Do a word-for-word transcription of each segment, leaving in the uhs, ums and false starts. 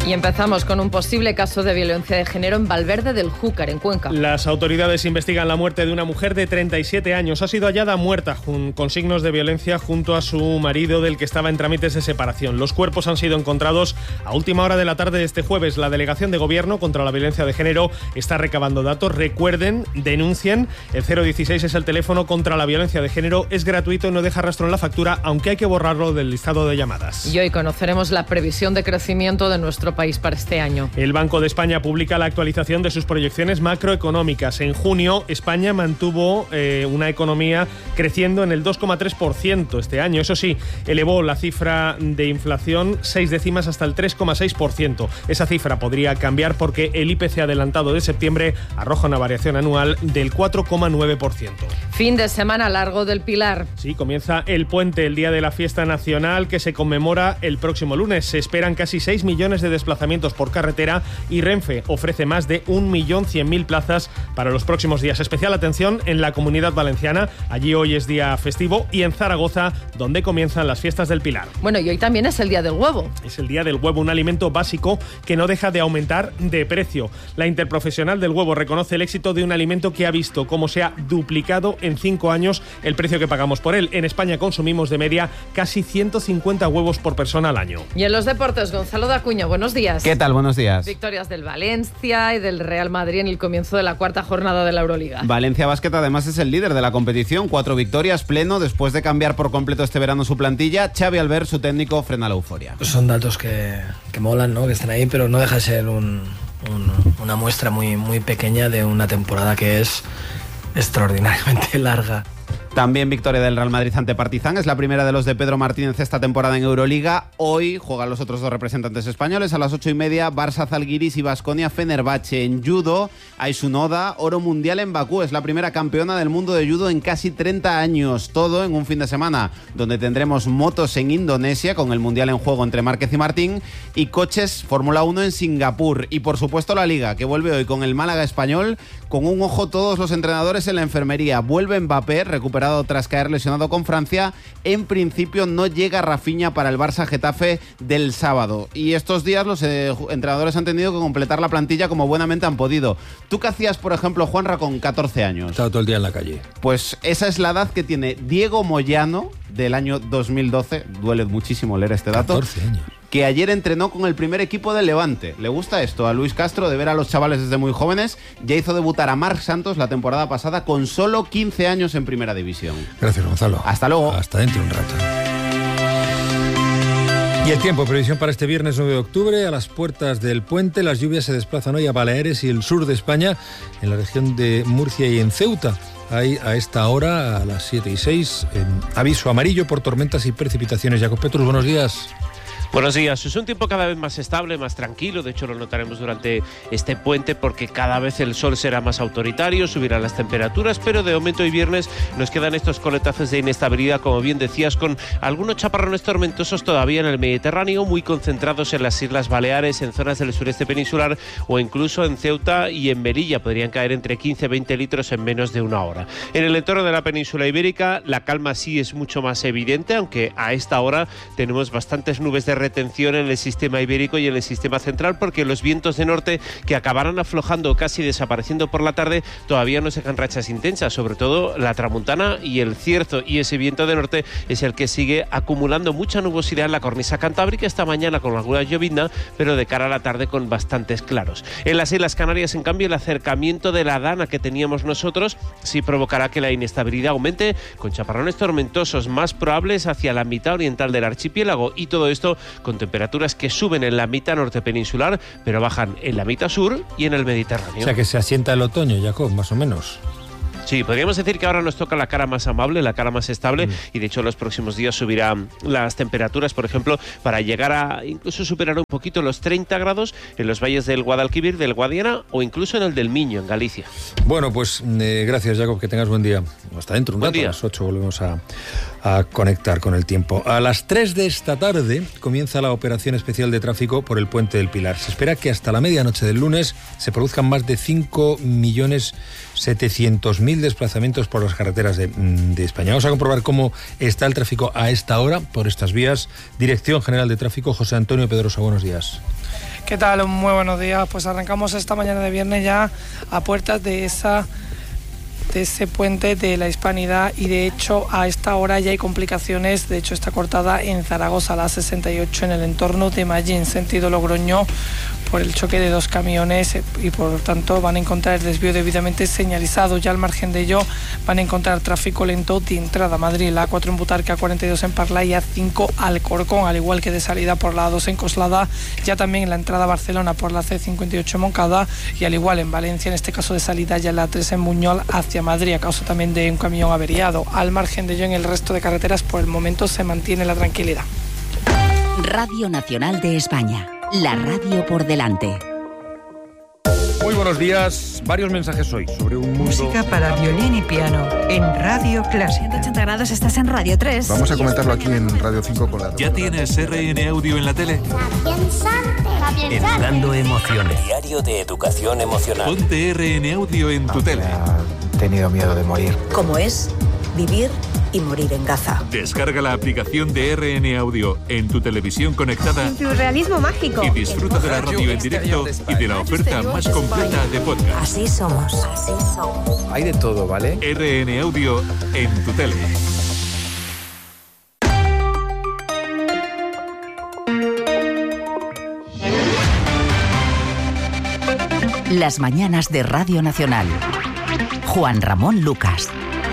Y empezamos con un posible caso de violencia de género en Valverde del Júcar, en Cuenca. Las autoridades investigan la muerte de una mujer de treinta y siete años. Ha sido hallada muerta con signos de violencia junto a su marido, del que estaba en trámites de separación. Los cuerpos han sido encontrados a última hora de la tarde de este jueves. La Delegación de Gobierno contra la Violencia de Género está recabando datos. Recuerden, denuncien. El cero dieciséis es el teléfono contra la violencia de género. Es gratuito y no deja rastro en la factura, aunque hay que borrarlo del listado de llamadas. Y hoy conoceremos la previsión de crecimiento de nuestro país para este año. El Banco de España publica la actualización de sus proyecciones macroeconómicas. En junio, España mantuvo eh, una economía creciendo en el dos coma tres por ciento este año. Eso sí, elevó la cifra de inflación seis décimas hasta el tres coma seis por ciento. Esa cifra podría cambiar porque el I P C adelantado de septiembre arroja una variación anual del cuatro coma nueve por ciento. Fin de semana largo del Pilar. Sí, comienza el puente, el día de la fiesta nacional, que se conmemora el próximo lunes. Se esperan casi seis millones de desplazamientos por carretera y Renfe ofrece más de un millón cien mil plazas para los próximos días. Especial atención en la Comunidad Valenciana. Allí hoy es día festivo, y en Zaragoza, donde comienzan las fiestas del Pilar. Bueno, y hoy también es el día del huevo. Es el día del huevo, un alimento básico que no deja de aumentar de precio. La interprofesional del huevo reconoce el éxito de un alimento que ha visto cómo se ha duplicado en cinco años el precio que pagamos por él. En España consumimos de media casi ciento cincuenta huevos por persona al año. Y en los deportes, Gonzalo Dacuña, buenos días. ¿Qué tal? Buenos días. Victorias del Valencia y del Real Madrid en el comienzo de la cuarta jornada de la Euroliga. Valencia Basket además es el líder de la competición, cuatro victorias, pleno, después de cambiar por completo este verano su plantilla. Xavi Albert, su técnico, frena la euforia. Son datos que, que molan, ¿no? Que están ahí, pero no deja de ser un, un, una muestra muy, muy pequeña de una temporada que es extraordinariamente larga. También victoria del Real Madrid ante Partizan. Es la primera de los de Pedro Martínez esta temporada en Euroliga. Hoy juegan los otros dos representantes españoles a las ocho y media. Barça Zalgiris y Baskonia Fenerbahce. En judo, Aisun Oda, oro mundial en Bakú. Es la primera campeona del mundo de judo en casi treinta años. Todo en un fin de semana donde tendremos motos en Indonesia con el mundial en juego entre Márquez y Martín, y coches Fórmula uno en Singapur. Y por supuesto la Liga, que vuelve hoy con el Málaga español. Con un ojo todos los entrenadores en la enfermería. Vuelve Mbappé, recuperado tras caer lesionado con Francia. En principio no llega Rafinha para el Barça Getafe del sábado. Y estos días los eh, entrenadores han tenido que completar la plantilla como buenamente han podido. ¿Tú qué hacías, por ejemplo, Juanra, con catorce años? Estaba todo el día en la calle. Pues esa es la edad que tiene Diego Moyano, del año dos mil doce. Duele muchísimo leer este dato. catorce años. Que ayer entrenó con el primer equipo del Levante. ¿Le gusta esto a Luis Castro, de ver a los chavales desde muy jóvenes? Ya hizo debutar a Marc Santos la temporada pasada con solo quince años en Primera División. Gracias, Gonzalo. Hasta luego. Hasta dentro de un rato. Y el tiempo, previsión para este viernes nueve de octubre, a las puertas del puente. Las lluvias se desplazan hoy a Baleares y el sur de España, en la región de Murcia y en Ceuta. Hay a esta hora, a las siete y seis, eh, aviso amarillo por tormentas y precipitaciones. Jacob Petrus, buenos días. Buenos días. Es un tiempo cada vez más estable, más tranquilo. De hecho, lo notaremos durante este puente porque cada vez el sol será más autoritario, subirán las temperaturas, pero de momento hoy viernes nos quedan estos coletazos de inestabilidad, como bien decías, con algunos chaparrones tormentosos todavía en el Mediterráneo, muy concentrados en las Islas Baleares, en zonas del sureste peninsular o incluso en Ceuta y en Melilla. Podrían caer entre quince y veinte litros en menos de una hora. En el entorno de la península ibérica, la calma sí es mucho más evidente, aunque a esta hora tenemos bastantes nubes de retención en el sistema ibérico y en el sistema central, porque los vientos de norte, que acabarán aflojando, casi desapareciendo por la tarde, todavía nos dejan rachas intensas, sobre todo la tramuntana y el cierzo, y ese viento de norte es el que sigue acumulando mucha nubosidad en la cornisa cantábrica esta mañana con alguna llovizna, pero de cara a la tarde con bastantes claros. En las Islas Canarias, en cambio, el acercamiento de la dana que teníamos nosotros sí provocará que la inestabilidad aumente, con chaparrones tormentosos más probables hacia la mitad oriental del archipiélago, y todo esto con temperaturas que suben en la mitad norte peninsular, pero bajan en la mitad sur y en el Mediterráneo. O sea que se asienta el otoño, Jacob, más o menos. Sí, podríamos decir que ahora nos toca la cara más amable, la cara más estable, mm. y de hecho los próximos días subirán las temperaturas, por ejemplo, para llegar a incluso superar un poquito los treinta grados en los valles del Guadalquivir, del Guadiana o incluso en el del Miño, en Galicia. Bueno, pues eh, gracias, Jacob, que tengas buen día. Hasta dentro un buen rato, día. A las ocho volvemos a, a conectar con el tiempo. A las tres de esta tarde comienza la operación especial de tráfico por el Puente del Pilar. Se espera que hasta la medianoche del lunes se produzcan más de cinco millones setecientos mil desplazamientos por las carreteras de, de España. Vamos a comprobar cómo está el tráfico a esta hora por estas vías. Dirección General de Tráfico, José Antonio Pedrosa, buenos días. ¿Qué tal? Muy buenos días. Pues arrancamos esta mañana de viernes ya a puertas de esa de ese puente de la Hispanidad y de hecho a esta hora ya hay complicaciones. De hecho está cortada en Zaragoza la sesenta y ocho en el entorno de Mallín, sentido Logroño, por el choque de dos camiones y por lo tanto van a encontrar el desvío debidamente señalizado. Ya al margen de ello van a encontrar tráfico lento de entrada a Madrid, la A cuatro en Butarque, A cuarenta y dos en Parla y A cinco Alcorcón, al igual que de salida por la A dos en Coslada, ya también en la entrada a Barcelona por la C cincuenta y ocho en Moncada y al igual en Valencia, en este caso de salida ya la A tres en Buñol hacia Madrid a causa también de un camión averiado. Al margen de ello en el resto de carreteras por el momento se mantiene la tranquilidad. Radio Nacional de España. La radio por delante. Muy buenos días. Varios mensajes hoy sobre un mundo... Música para violín y piano en Radio Clásica. ciento ochenta grados, estás en Radio tres. Vamos a comentarlo aquí en Radio cinco con la... ¿Ya tienes R N Audio en la tele? Educando emociones. Diario de educación emocional. Ponte R N Audio en tu tele. He tenido miedo de morir. ¿Cómo es vivir y morir en Gaza? Descarga la aplicación de R N Audio en tu televisión conectada. En tu realismo mágico. Y disfruta de la radio en directo y de la oferta más completa de podcast. Así somos. Así somos. Hay de todo, ¿vale? R N Audio en tu tele. Las mañanas de Radio Nacional. Juan Ramón Lucas.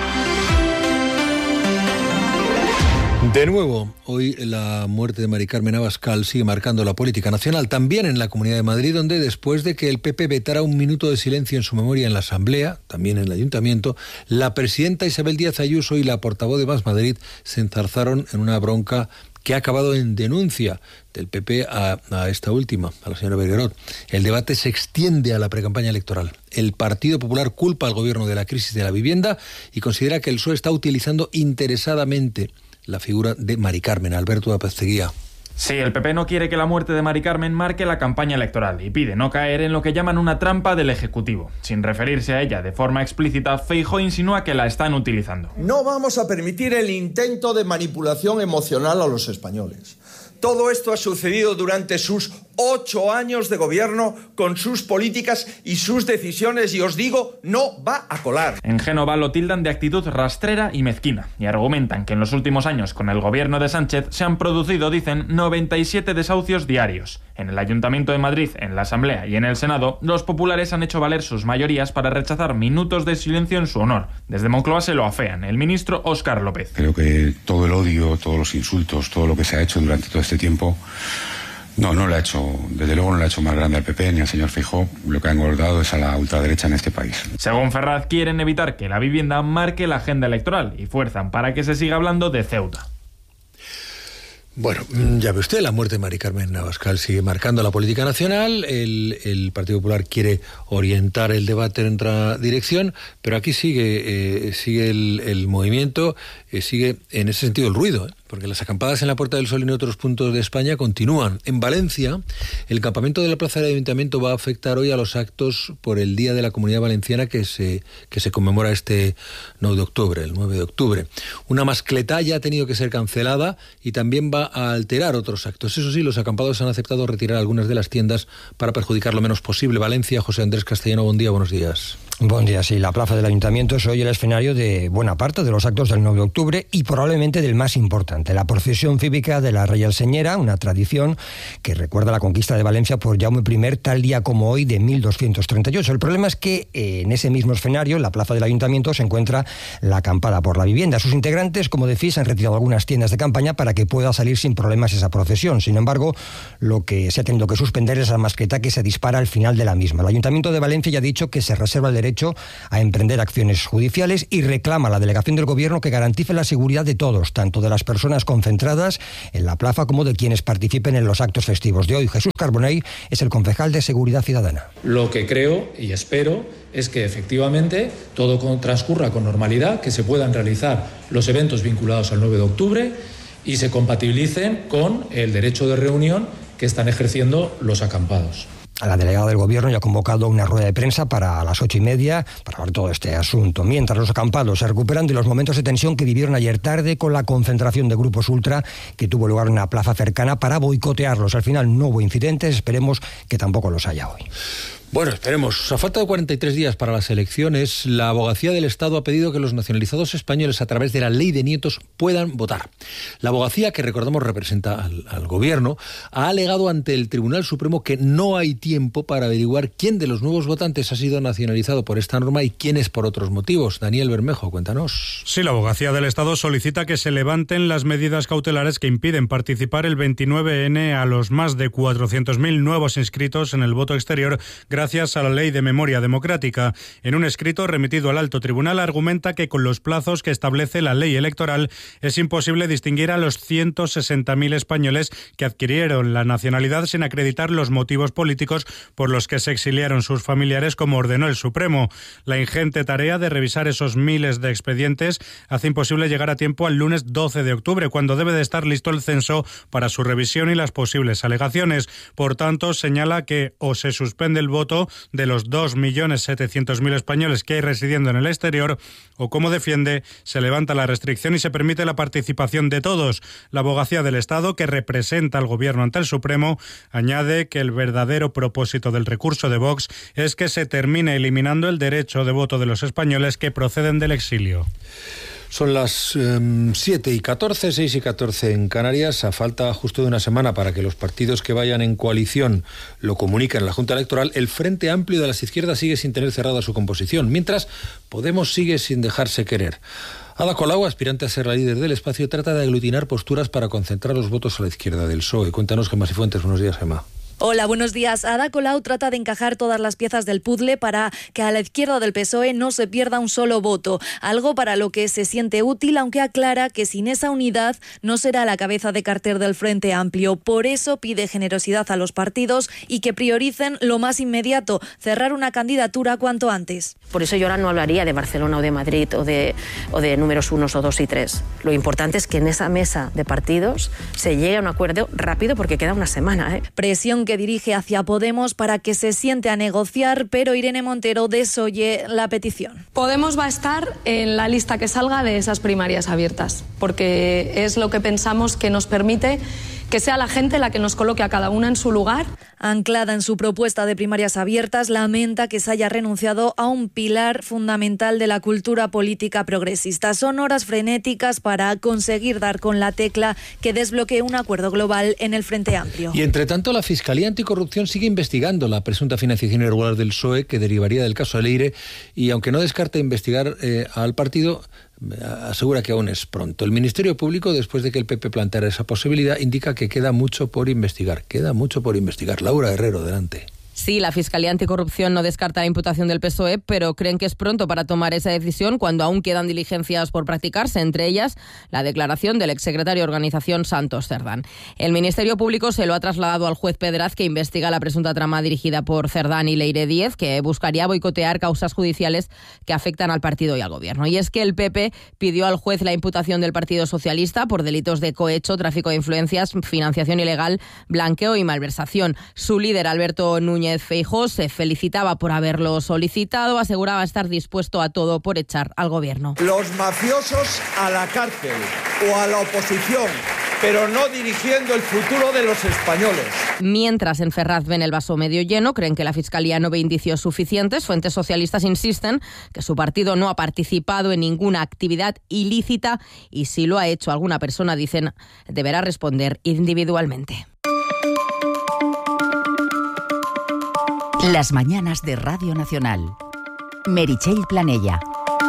De nuevo, hoy la muerte de Mari Carmen Abascal sigue marcando la política nacional, también en la Comunidad de Madrid, donde después de que el P P vetara un minuto de silencio en su memoria en la Asamblea, también en el Ayuntamiento, la presidenta Isabel Díaz Ayuso y la portavoz de Más Madrid se enzarzaron en una bronca que ha acabado en denuncia del P P a, a esta última, a la señora Bergerot. El debate se extiende a la precampaña electoral. El Partido Popular culpa al gobierno de la crisis de la vivienda y considera que el P S O E está utilizando interesadamente la figura de Mari Carmen. Alberto Apezteguía. Sí, el P P no quiere que la muerte de Mari Carmen marque la campaña electoral y pide no caer en lo que llaman una trampa del Ejecutivo. Sin referirse a ella de forma explícita, Feijóo insinúa que la están utilizando. No vamos a permitir el intento de manipulación emocional a los españoles. Todo esto ha sucedido durante sus ocho años de gobierno con sus políticas y sus decisiones y os digo, no va a colar. En Génova lo tildan de actitud rastrera y mezquina y argumentan que en los últimos años con el gobierno de Sánchez se han producido, dicen, noventa y siete desahucios diarios. En el Ayuntamiento de Madrid, en la Asamblea y en el Senado, los populares han hecho valer sus mayorías para rechazar minutos de silencio en su honor. Desde Moncloa se lo afean el ministro Óscar López. Creo que todo el odio, todos los insultos, todo lo que se ha hecho durante todo este tiempo, no, no le ha hecho, desde luego no le ha hecho más grande al P P ni al señor Feijóo. Lo que ha engordado es a la ultraderecha en este país. Según Ferraz, quieren evitar que la vivienda marque la agenda electoral y fuerzan para que se siga hablando de Ceuta. Bueno, ya ve usted, la muerte de Mari Carmen Abascal sigue marcando la política nacional. El, el Partido Popular quiere orientar el debate en otra dirección, pero aquí sigue, eh, sigue el, el movimiento, eh, sigue en ese sentido el ruido, ¿eh? Porque las acampadas en la Puerta del Sol y en otros puntos de España continúan. En Valencia, el campamento de la Plaza del Ayuntamiento va a afectar hoy a los actos por el Día de la Comunidad Valenciana que se, que se conmemora este nueve de octubre, el nueve de octubre. Una mascletá ya ha tenido que ser cancelada y también va a alterar otros actos. Eso sí, los acampados han aceptado retirar algunas de las tiendas para perjudicar lo menos posible. Valencia, José Andrés Castellano, buen día, buenos días. Buen día, sí. La Plaza del Ayuntamiento es hoy el escenario de buena parte de los actos del nueve de octubre y probablemente del más importante, la procesión cívica de la Real Señera, una tradición que recuerda la conquista de Valencia por Jaume primero, tal día como hoy de mil doscientos treinta y ocho. El problema es que eh, en ese mismo escenario, en la Plaza del Ayuntamiento, se encuentra la acampada por la vivienda. Sus integrantes, como decís, han retirado algunas tiendas de campaña para que pueda salir sin problemas esa procesión. Sin embargo, lo que se ha tenido que suspender es la mascleta que se dispara al final de la misma. El Ayuntamiento de Valencia ya ha dicho que se reserva el derecho a emprender acciones judiciales y reclama a la delegación del Gobierno que garantice la seguridad de todos, tanto de las personas concentradas en la plaza como de quienes participen en los actos festivos de hoy. Jesús Carbonell es el concejal de Seguridad Ciudadana. Lo que creo y espero es que efectivamente todo transcurra con normalidad, que se puedan realizar los eventos vinculados al nueve de octubre y se compatibilicen con el derecho de reunión que están ejerciendo los acampados. La delegada del Gobierno ya ha convocado una rueda de prensa para las ocho y media para hablar todo este asunto. Mientras los acampados se recuperan de los momentos de tensión que vivieron ayer tarde con la concentración de grupos ultra que tuvo lugar en una plaza cercana para boicotearlos. Al final no hubo incidentes, esperemos que tampoco los haya hoy. Bueno, esperemos. A falta de cuarenta y tres días para las elecciones, la Abogacía del Estado ha pedido que los nacionalizados españoles, a través de la Ley de Nietos, puedan votar. La Abogacía, que recordamos representa al, al Gobierno, ha alegado ante el Tribunal Supremo que no hay tiempo para averiguar quién de los nuevos votantes ha sido nacionalizado por esta norma y quién es por otros motivos. Daniel Bermejo, cuéntanos. Sí, la Abogacía del Estado solicita que se levanten las medidas cautelares que impiden participar el veintinueve ene a los más de cuatrocientos mil nuevos inscritos en el voto exterior gracias a la Ley de Memoria Democrática. En un escrito remitido al Alto Tribunal argumenta que con los plazos que establece la ley electoral es imposible distinguir a los ciento sesenta mil españoles que adquirieron la nacionalidad sin acreditar los motivos políticos por los que se exiliaron sus familiares, como ordenó el Supremo. La ingente tarea de revisar esos miles de expedientes hace imposible llegar a tiempo al lunes doce de octubre, cuando debe de estar listo el censo para su revisión y las posibles alegaciones. Por tanto, señala que o se suspende el voto de los dos millones setecientos mil españoles que hay residiendo en el exterior, o, como defiende, se levanta la restricción y se permite la participación de todos. La Abogacía del Estado, que representa al Gobierno ante el Supremo, añade que el verdadero propósito del recurso de Vox es que se termine eliminando el derecho de voto de los españoles que proceden del exilio. Son las um, siete y catorce, seis y catorce en Canarias. A falta justo de una semana para que los partidos que vayan en coalición lo comuniquen en la Junta Electoral, el Frente Amplio de las Izquierdas sigue sin tener cerrada su composición, mientras Podemos sigue sin dejarse querer. Ada Colau, aspirante a ser la líder del espacio, trata de aglutinar posturas para concentrar los votos a la izquierda del P S O E. Cuéntanos, Gemma Cifuentes. Buenos días, Gemma. Hola, buenos días. Ada Colau trata de encajar todas las piezas del puzzle para que a la izquierda del P S O E no se pierda un solo voto, algo para lo que se siente útil, aunque aclara que sin esa unidad no será la cabeza de cartel del Frente Amplio. Por eso pide generosidad a los partidos y que prioricen lo más inmediato, cerrar una candidatura cuanto antes. Por eso yo ahora no hablaría de Barcelona o de Madrid o de, o de números unos o dos y tres. Lo importante es que en esa mesa de partidos se llegue a un acuerdo rápido, porque queda una semana, ¿eh? Presión que dirige hacia Podemos para que se siente a negociar, pero Irene Montero desoye la petición. Podemos va a estar en la lista que salga de esas primarias abiertas, porque es lo que pensamos que nos permite que sea la gente la que nos coloque a cada una en su lugar. Anclada en su propuesta de primarias abiertas, lamenta que se haya renunciado a un pilar fundamental de la cultura política progresista. Son horas frenéticas para conseguir dar con la tecla que desbloquee un acuerdo global en el Frente Amplio. Y entre tanto, la Fiscalía Anticorrupción sigue investigando la presunta financiación irregular del P S O E, que derivaría del caso Leire, y aunque no descarta investigar eh, al partido, asegura que aún es pronto. El Ministerio Público, después de que el P P planteara esa posibilidad, indica que queda mucho por investigar. Queda mucho por investigar. Laura Herrero, adelante. Sí, la Fiscalía Anticorrupción no descarta la imputación del P S O E, pero creen que es pronto para tomar esa decisión cuando aún quedan diligencias por practicarse, entre ellas la declaración del exsecretario de Organización Santos Cerdán. El Ministerio Público se lo ha trasladado al juez Pedraz, que investiga la presunta trama dirigida por Cerdán y Leire Díez, que buscaría boicotear causas judiciales que afectan al partido y al gobierno. Y es que el P P pidió al juez la imputación del Partido Socialista por delitos de cohecho, tráfico de influencias, financiación ilegal, blanqueo y malversación. Su líder, Alberto Núñez Feijóo, se felicitaba por haberlo solicitado, aseguraba estar dispuesto a todo por echar al gobierno. Los mafiosos a la cárcel o a la oposición, pero no dirigiendo el futuro de los españoles. Mientras en Ferraz ven el vaso medio lleno, creen que la Fiscalía no ve indicios suficientes. Fuentes socialistas insisten que su partido no ha participado en ninguna actividad ilícita y si lo ha hecho alguna persona, dicen, deberá responder individualmente. Las mañanas de Radio Nacional. Meritxell Planella.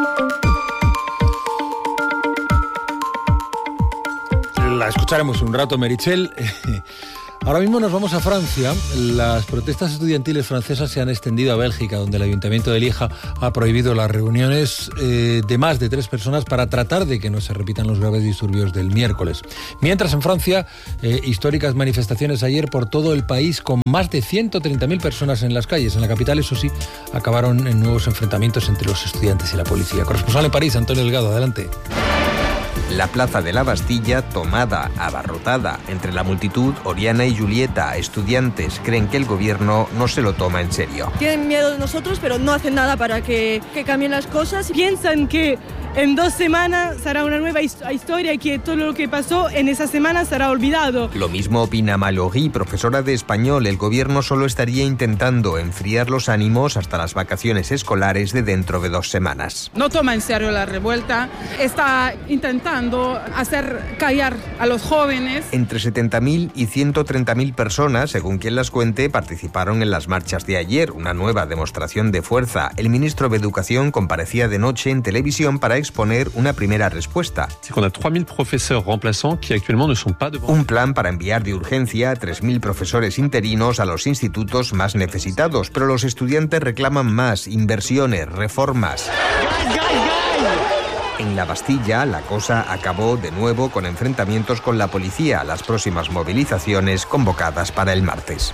La escucharemos un rato, Meritxell. Ahora mismo nos vamos a Francia. Las protestas estudiantiles francesas se han extendido a Bélgica, donde el Ayuntamiento de Lieja ha prohibido las reuniones eh, de más de tres personas para tratar de que no se repitan los graves disturbios del miércoles. Mientras en Francia, eh, históricas manifestaciones ayer por todo el país con más de ciento treinta mil personas en las calles. En la capital, eso sí, acabaron en nuevos enfrentamientos entre los estudiantes y la policía. Corresponsal en París, Antonio Delgado, adelante. La plaza de la Bastilla, tomada, abarrotada. Entre la multitud, Oriana y Julieta, estudiantes, creen que el gobierno no se lo toma en serio. Tienen miedo de nosotros, pero no hacen nada para que, que cambien las cosas. Piensan que en dos semanas será una nueva historia y que todo lo que pasó en esa semana será olvidado. Lo mismo opina Malogui, profesora de español. El gobierno solo estaría intentando enfriar los ánimos hasta las vacaciones escolares de dentro de dos semanas. No toma en serio la revuelta, está intentando hacer callar a los jóvenes. Entre setenta mil y ciento treinta mil personas, según quien las cuente, participaron en las marchas de ayer, una nueva demostración de fuerza. El ministro de Educación comparecía de noche en televisión para exponer una primera respuesta. Un plan para enviar de urgencia a tres mil profesores interinos a los institutos más necesitados, pero los estudiantes reclaman más, inversiones, reformas. En la Bastilla, la cosa acabó de nuevo con enfrentamientos con la policía, las próximas movilizaciones convocadas para el martes.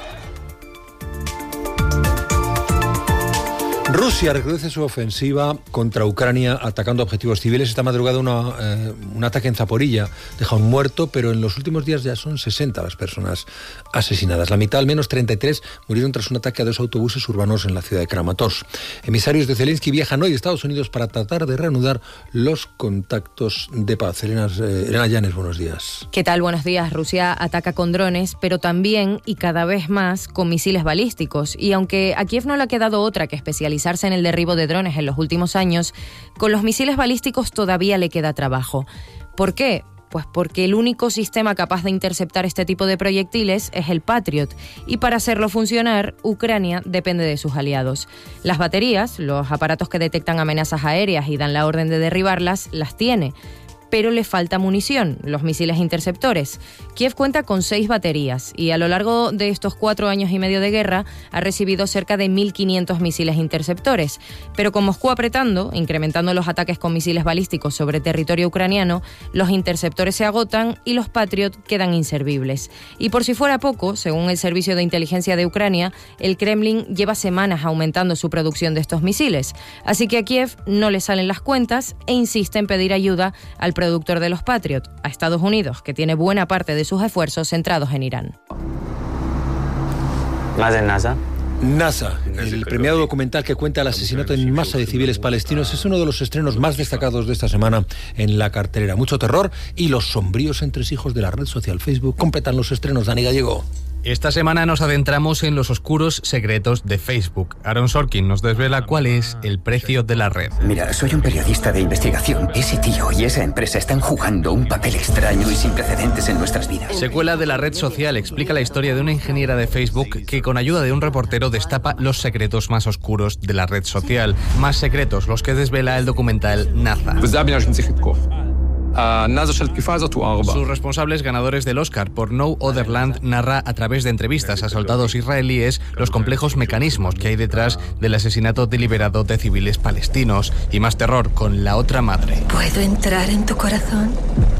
Rusia recrudece su ofensiva contra Ucrania atacando objetivos civiles. Esta madrugada una, eh, un ataque en Zaporilla deja un muerto, pero en los últimos días ya son sesenta las personas asesinadas. La mitad, al menos treinta y tres, murieron tras un ataque a dos autobuses urbanos en la ciudad de Kramatorsk. Emisarios de Zelensky viajan hoy a Estados Unidos para tratar de reanudar los contactos de paz. Elena, eh, Elena Llanes, buenos días. ¿Qué tal? Buenos días. Rusia ataca con drones, pero también y cada vez más con misiles balísticos. Y aunque a Kiev no le ha quedado otra que especializarse en el derribo de drones en los últimos años, con los misiles balísticos todavía le queda trabajo. ¿Por qué? Pues porque el único sistema capaz de interceptar este tipo de proyectiles es el Patriot, y para hacerlo funcionar, Ucrania depende de sus aliados. Las baterías, los aparatos que detectan amenazas aéreas y dan la orden de derribarlas, las tiene, pero le falta munición, los misiles interceptores. Kiev cuenta con seis baterías y a lo largo de estos cuatro años y medio de guerra ha recibido cerca de mil quinientos misiles interceptores. Pero con Moscú apretando, incrementando los ataques con misiles balísticos sobre territorio ucraniano, los interceptores se agotan y los Patriot quedan inservibles. Y por si fuera poco, según el Servicio de Inteligencia de Ucrania, el Kremlin lleva semanas aumentando su producción de estos misiles. Así que a Kiev no le salen las cuentas e insiste en pedir ayuda al productor de los Patriot, a Estados Unidos, que tiene buena parte de sus esfuerzos centrados en Irán. Más en NASA. NASA, el premiado documental que cuenta el asesinato en masa de civiles palestinos, es uno de los estrenos más destacados de esta semana en la cartelera. Mucho terror y los sombríos entresijos de la red social Facebook completan los estrenos. Dani Gallego. Esta semana nos adentramos en los oscuros secretos de Facebook. Aaron Sorkin nos desvela cuál es el precio de la red. Mira, soy un periodista de investigación. Ese tío y esa empresa están jugando un papel extraño y sin precedentes en nuestras vidas. Secuela de la red social explica la historia de una ingeniera de Facebook que con ayuda de un reportero destapa los secretos más oscuros de la red social. Más secretos los que desvela el documental NASA. Sus responsables ganadores del Oscar por No Other Land narra a través de entrevistas a soldados israelíes los complejos mecanismos que hay detrás del asesinato deliberado de civiles palestinos. Y más terror con La otra madre. ¿Puedo entrar en tu corazón?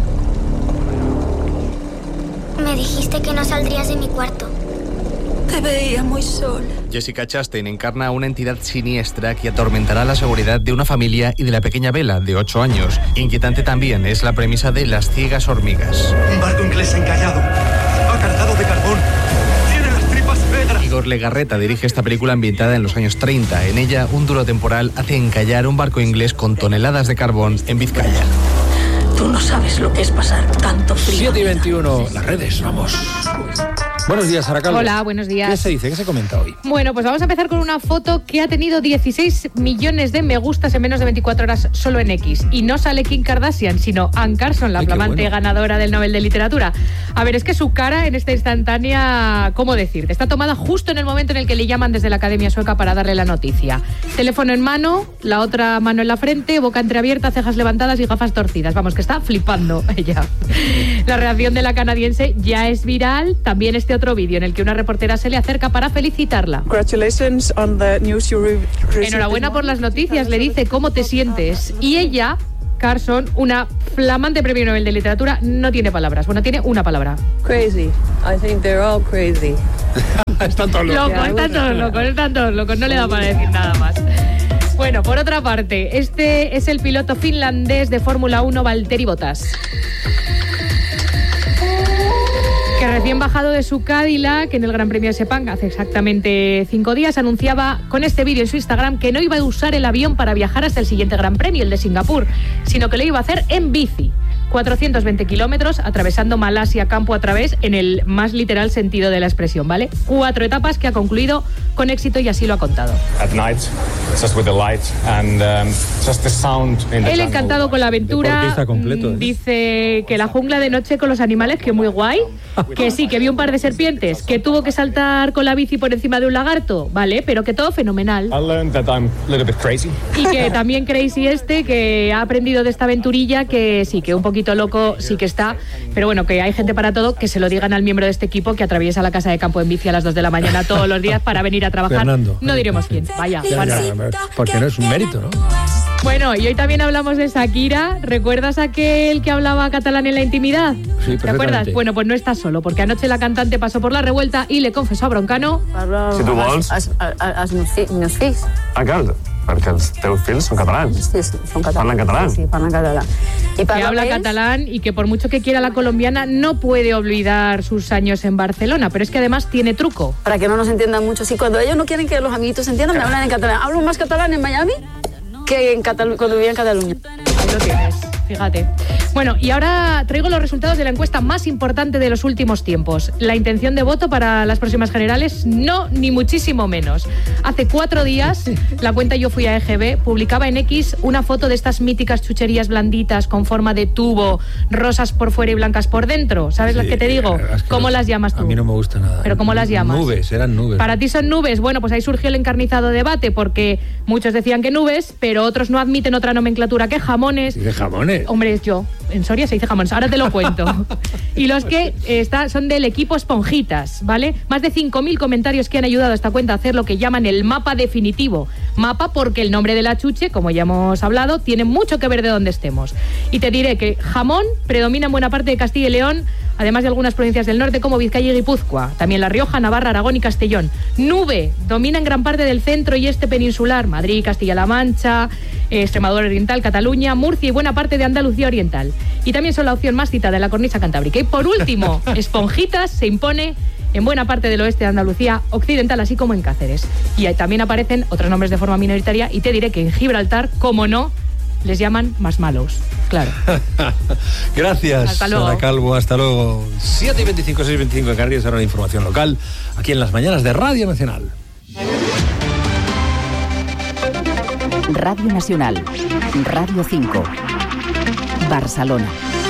Me dijiste que no saldrías de mi cuarto. Te veía muy sola. Jessica Chastain encarna a una entidad siniestra que atormentará la seguridad de una familia y de la pequeña Bella, de ocho años. Inquietante también es la premisa de Las ciegas hormigas. Un barco inglés encallado. Va cargado de carbón. Tiene las tripas negras. Igor Legarreta dirige esta película ambientada en los años treinta. En ella, un duro temporal hace encallar un barco inglés con toneladas de carbón en Vizcaya. Tú no sabes lo que es pasar tanto frío. siete y veintiuno, las redes, vamos. Buenos días, Sara Calvo. Hola, buenos días. ¿Qué se dice? ¿Qué se comenta hoy? Bueno, pues vamos a empezar con una foto que ha tenido dieciséis millones de me gustas en menos de veinticuatro horas solo en X. Y no sale Kim Kardashian, sino Anne Carson, la Ay, flamante bueno. ganadora del Nobel de Literatura. A ver, es que su cara en esta instantánea, ¿cómo decirte? Está tomada justo en el momento en el que le llaman desde la Academia Sueca para darle la noticia. Teléfono en mano, la otra mano en la frente, boca entreabierta, cejas levantadas y gafas torcidas. Vamos, que está flipando ella. La reacción de la canadiense ya es viral. También este otro vídeo en el que una reportera se le acerca para felicitarla. Enhorabuena por las noticias, le dice, ¿cómo te sientes? Y ella, Carson, una flamante premio Nobel de Literatura, no tiene palabras. Bueno, tiene una palabra. Crazy. I think they're all crazy. Están todos locos. Locos, están todos locos, están todos locos. No le da para decir nada más. Bueno, por otra parte, este es el piloto finlandés de Fórmula uno, Valtteri Bottas, que recién bajado de su Cadillac en el Gran Premio de Sepang hace exactamente cinco días, anunciaba con este vídeo en su Instagram que no iba a usar el avión para viajar hasta el siguiente Gran Premio, el de Singapur, sino que lo iba a hacer en bici. cuatrocientos veinte kilómetros, atravesando Malasia campo a través en el más literal sentido de la expresión, ¿vale? Cuatro etapas que ha concluido con éxito y así lo ha contado. At night, just with the light and um, just the sound in the Él jungle. encantado con la aventura, completo, ¿eh? Dice que la jungla de noche con los animales, que muy guay, que sí, que vio un par de serpientes, que tuvo que saltar con la bici por encima de un lagarto, ¿vale? Pero que todo fenomenal. I learned that I'm a little bit crazy. Y que también crazy este, que ha aprendido de esta aventurilla, que sí, que un poquito loco sí que está, pero bueno, que hay gente para todo, que se lo digan al miembro de este equipo que atraviesa la casa de campo en bici a las dos de la mañana todos los días para venir a trabajar. Fernando. No diremos quién, vaya. Ya, ya, porque no es un mérito, ¿no? Bueno, y hoy también hablamos de Shakira. ¿Recuerdas aquel que hablaba catalán en la intimidad? Sí, ¿te acuerdas? Bueno, pues no está solo, porque anoche la cantante pasó por la revuelta y le confesó a Broncano... Si tu vols... Els, els, els meus fills. Ah, clar, perquè els teus fills són catalans. Sí, sí, són catalans. Parlen català. Sí, parlen català. I que habla catalán y que por mucho que quiera la colombiana no puede olvidar sus años en Barcelona, pero es que además tiene truco. Para que no nos entiendan mucho. Sí, cuando ellos no quieren que los amiguitos se entiendan, me hablan en catalán. Hablo más catalán en Miami que en Catalu- cuando vivía en Cataluña. Ahí lo tienes, fíjate. Bueno, y ahora traigo los resultados de la encuesta más importante de los últimos tiempos. La intención de voto para las próximas generales, no, ni muchísimo menos. Hace cuatro días, la cuenta Yo Fui a E G B publicaba en X una foto de estas míticas chucherías blanditas con forma de tubo, rosas por fuera y blancas por dentro. ¿Sabes Sí, las que te digo? es que ¿Cómo las llamas tú? A mí no me gusta nada. ¿Pero cómo las llamas? Nubes, eran nubes. Para ti son nubes. Bueno, pues ahí surgió el encarnizado debate, porque muchos decían que nubes, pero otros no admiten otra nomenclatura que jamones. ¿De jamones? Hombre, es yo. En Soria se dice jamones. Ahora te lo cuento. Y los que eh, está, son del equipo Esponjitas, ¿vale? Más de cinco mil comentarios que han ayudado a esta cuenta a hacer lo que llaman el mapa definitivo. Mapa porque el nombre de la chuche, como ya hemos hablado, tiene mucho que ver de dónde estemos. Y te diré que jamón predomina en buena parte de Castilla y León, además de algunas provincias del norte como Vizcaya y Guipúzcoa. También La Rioja, Navarra, Aragón y Castellón. Nube domina en gran parte del centro y este peninsular. Madrid, Castilla-La Mancha, eh, Extremadura Oriental, Cataluña, Murcia y buena parte de Andalucía Oriental. Y también son la opción más citada de la cornisa cantábrica. Y por último, Esponjitas se impone en buena parte del oeste de Andalucía occidental, así como en Cáceres. Y ahí también aparecen otros nombres de forma minoritaria. Y te diré que en Gibraltar, como no, les llaman marshmallows. Claro. Gracias, hasta luego. Sara Calvo. Hasta luego. siete y veinticinco, seis y veinticinco en Canarias. Ahora la información local, aquí en las mañanas de Radio Nacional. Radio Nacional, Radio cinco, Barcelona.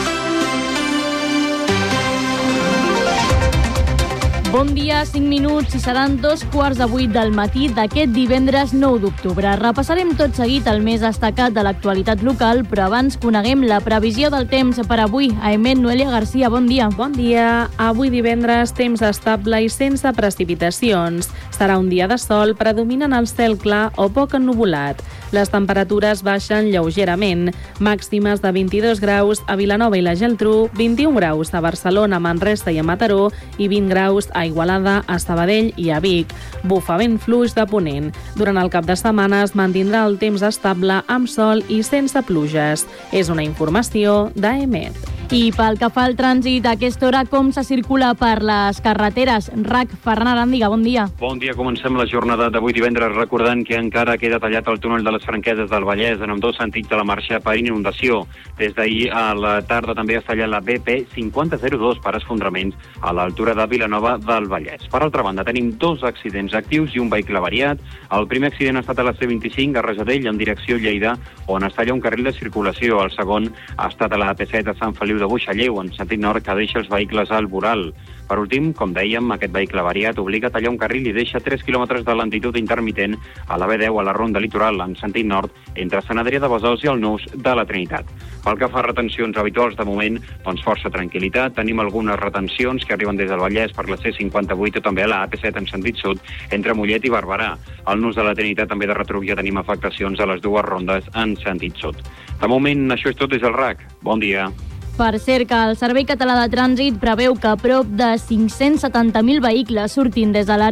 Bon dia, cinc minuts i seran dos quarts de vuit del matí d'aquest divendres nou d'octubre. Repassarem tot seguit el més destacat de l'actualitat local, però abans coneguem la previsió del temps per avui. Aemet, Noelia Garcia, bon dia. Bon dia. Avui divendres, temps estable i sense precipitacions. Serà un dia de sol, predominant el cel clar o poc ennuvolat. Les temperatures baixen lleugerament, màximes de vint-i-dos graus a Vilanova i la Geltrú, vint-i-un graus a Barcelona, Manresa i a Mataró i vint graus a Igualada, a Sabadell i a Vic. Bufa vent fluix de ponent. Durant el cap de setmana es mantindrà el temps estable amb sol i sense pluges. És una informació d'Aemet. I pel que fa al trànsit, a aquesta hora, com se circula per les carreteres? R A C, Ferran Aràndiga, bon dia. Bon dia, comencem la jornada d'avui divendres recordant que encara queda tallat el túnel de les Franqueses del Vallès en ambdós sentits de la marxa per inundació. Des d'ahir a la tarda també es tallat la B P cinquanta zero dos per esfondraments a l'altura de Vilanova del Vallès. Per altra banda, tenim dos accidents actius i un vehicle variat. El primer accident ha estat a la C vint-i-cinc a Rajadell en direcció Lleida, on es talla un carril de circulació. El segon ha estat a la A P set a Sant Feliu de Buixalleu, en sentit nord, que deixa els vehicles al voral. Per últim, com dèiem, aquest vehicle variat obliga a tallar un carril i deixa tres quilòmetres de lentitud intermitent a la B deu a la Ronda Litoral, en sentit nord, entre Sant Adrià de Besòs i el Nus de la Trinitat. Pel que fa a retencions habituals, de moment, doncs força tranquil·litat. Tenim algunes retencions que arriben des del Vallès per la C cinquanta-vuit o també a la A P set en sentit sud, entre Mollet i Barberà. Al Nus de la Trinitat també de retruc ja tenim afectacions a les dues rondes en sentit sud. De moment, això és tot des del R A C. Bon dia. Per cert, que el Servei Català de Trànsit preveu que prop de cinc-cents setanta mil vehicles surtin des de l'àrea